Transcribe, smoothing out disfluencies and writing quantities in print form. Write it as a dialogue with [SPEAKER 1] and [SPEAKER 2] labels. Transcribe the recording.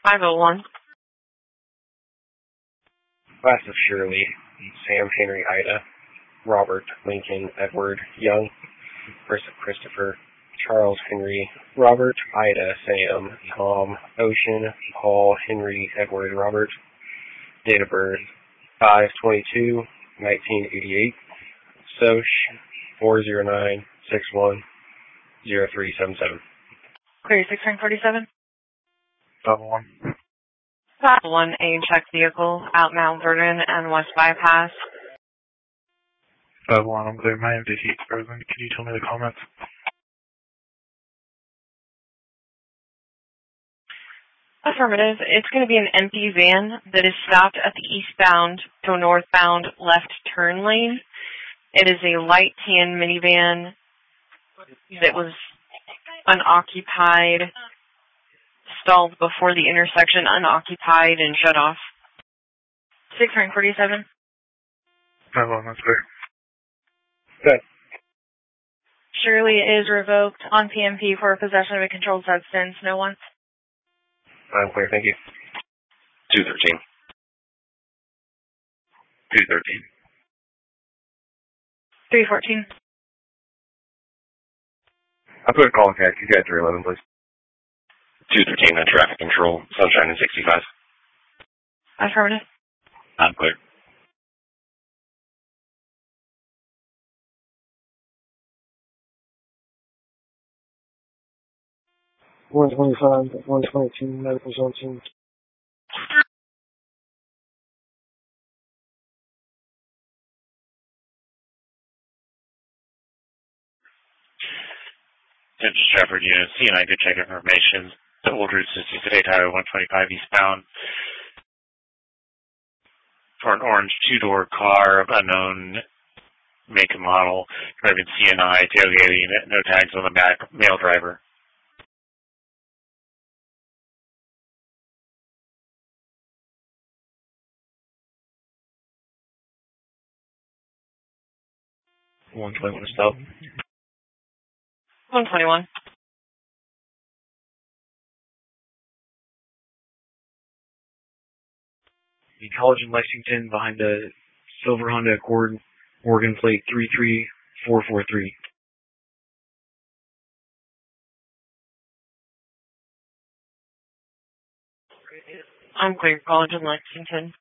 [SPEAKER 1] 501.
[SPEAKER 2] Class of Shirley, Sam, Henry, Ida, Robert, Lincoln, Edward, Young, Christopher, Charles, Henry, Robert, Ida, Sam, Tom, Ocean, Paul, Henry, Edward, Robert. Date of birth, 5/22/1988. Soch, 409-61-0377.
[SPEAKER 1] Clear 6947.
[SPEAKER 3] 501.
[SPEAKER 1] 501, a check vehicle out Mount Vernon and West Bypass.
[SPEAKER 3] 501, I'm clear. My MDT is frozen. Can you tell me the comments?
[SPEAKER 1] Affirmative. It's going to be an empty van that is stopped at the eastbound to northbound left turn lane. It is a light tan minivan that was unoccupied, stalled before the intersection, unoccupied, and shut off. 647.
[SPEAKER 3] 501, that's clear.
[SPEAKER 2] Good.
[SPEAKER 1] Shirley is revoked on PMP for possession of a controlled substance. No one.
[SPEAKER 2] I'm clear, thank you.
[SPEAKER 4] 213. 213.
[SPEAKER 1] 314.
[SPEAKER 2] I'll put a call in CAD. You guys 311, please.
[SPEAKER 4] 213 on traffic control, Sunshine and 65.
[SPEAKER 1] Affirmative.
[SPEAKER 4] I'm clear.
[SPEAKER 5] $125, $122, medical zone team.
[SPEAKER 6] Central Shepherd Unit, CNI good check information. The old Route 68 Highway 125 eastbound for an orange two-door car of unknown make and model, driving CNI, tailgate unit, no tags on the back, male driver.
[SPEAKER 2] $121 stop.
[SPEAKER 1] 121.
[SPEAKER 5] The College in Lexington behind the silver Honda Accord, Oregon plate 33443.
[SPEAKER 1] I'm clear. College in Lexington.